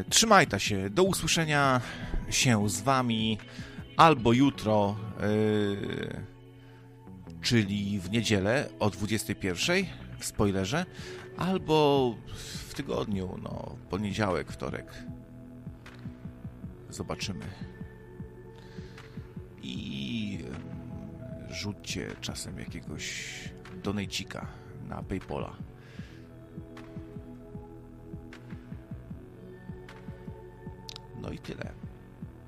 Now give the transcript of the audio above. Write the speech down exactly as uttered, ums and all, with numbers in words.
Trzymajcie się. Do usłyszenia się z wami albo jutro, yy, czyli w niedzielę o dwudziestej pierwszej w spoilerze, albo w tygodniu, no, poniedziałek, wtorek. Zobaczymy. I rzućcie czasem jakiegoś donejcika na PayPala. No i tyle.